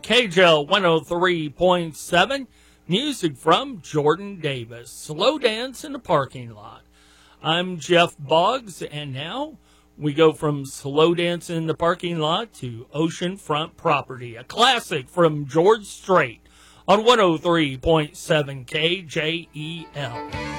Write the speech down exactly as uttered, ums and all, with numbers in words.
K J L one oh three point seven. Music from Jordan Davis. Slow Dance in the Parking Lot. I'm Jeff Boggs, and now we go from Slow Dance in the Parking Lot to Oceanfront Property, a classic from George Strait on one oh three point seven K J E L.